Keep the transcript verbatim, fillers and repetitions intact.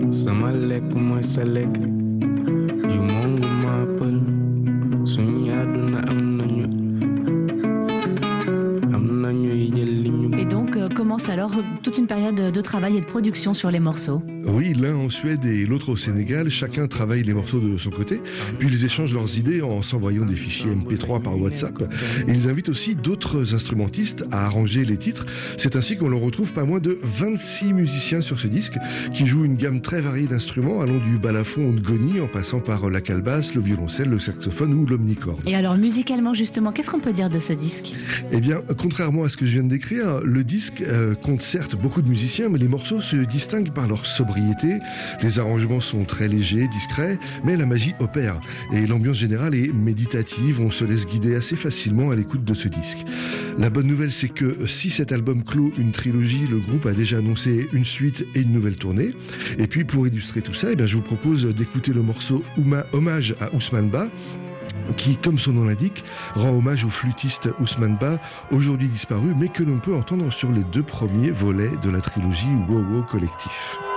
sama lekk mooy sa lekk yu mongu maapal suñu àdduna am nañu am nañuy jël li ñu. Et donc euh, commence alors toute une période de travail et de production sur les morceaux. Oui, l'un en Suède et l'autre au Sénégal, chacun travaille les morceaux de son côté, puis ils échangent leurs idées en s'envoyant des fichiers M P trois par WhatsApp. Et ils invitent aussi d'autres instrumentistes à arranger les titres. C'est ainsi qu'on leur retrouve pas moins de vingt-six musiciens sur ce disque, qui jouent une gamme très variée d'instruments, allant du balafon au ngoni, en passant par la calebasse, le violoncelle, le saxophone ou l'omnicorde. Et alors musicalement justement, qu'est-ce qu'on peut dire de ce disque ? Eh bien, contrairement à ce que je viens de décrire, le disque euh, compte certes beaucoup de musiciens, mais les morceaux se distinguent par leur sobriété. Les arrangements sont très légers, discrets, mais la magie opère. Et l'ambiance générale est méditative, on se laisse guider assez facilement à l'écoute de ce disque. La bonne nouvelle, c'est que si cet album clôt une trilogie, le groupe a déjà annoncé une suite et une nouvelle tournée. Et puis, pour illustrer tout ça, eh bien, je vous propose d'écouter le morceau Ouma, Hommage à Ousmane Ba, qui, comme son nom l'indique, rend hommage au flûtiste Ousmane Ba, aujourd'hui disparu, mais que l'on peut entendre sur les deux premiers volets de la trilogie Wow Wow Collectif.